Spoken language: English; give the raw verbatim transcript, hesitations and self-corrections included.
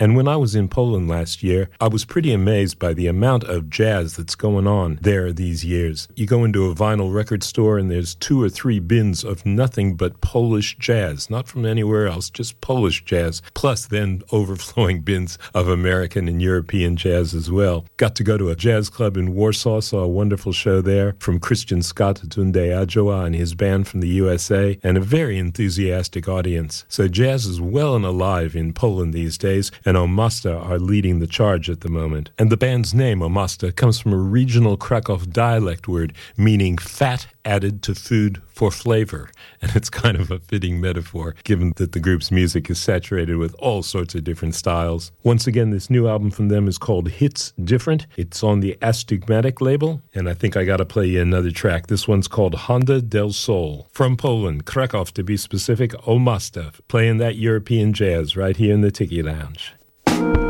And when I was in Poland last year, I was pretty amazed by the amount of jazz that's going on there these years. You go into a vinyl record store and there's two or three bins of nothing but Polish jazz, not from anywhere else, just Polish jazz, plus then overflowing bins of American and European jazz as well. Got to go to a jazz club in Warsaw, saw a wonderful show there from Christian Scott, Tunde Adjoa, and his band from the U S A, and a very enthusiastic audience. So jazz is well and alive in Poland these days, and Omasta are leading the charge at the moment. And the band's name, Omasta, comes from a regional Krakow dialect word meaning fat added to food for flavor. And it's kind of a fitting metaphor, given that the group's music is saturated with all sorts of different styles. Once again, this new album from them is called Hits Different. It's on the Astigmatic label, and I think I gotta play you another track. This one's called Honda del Sol. From Poland, Krakow to be specific, Omasta, playing that European jazz right here in the Tiki Lounge.